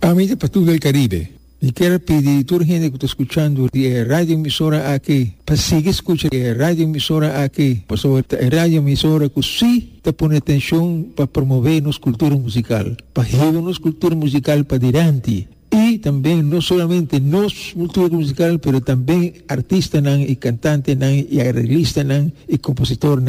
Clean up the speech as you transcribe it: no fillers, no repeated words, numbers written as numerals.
Amiga Patus del Caribe, y quiero pedir a toda la gente que está escuchando la radio emisora aquí, para seguir escuchando la radio emisora aquí, por sobre la radio emisora que sí te pone atención para promover nuestra cultura musical, para llevar nuestra cultura musical para adelante. Y también no solamente nuestra cultura musical, pero también artistas y cantantes y arreglistas y compositores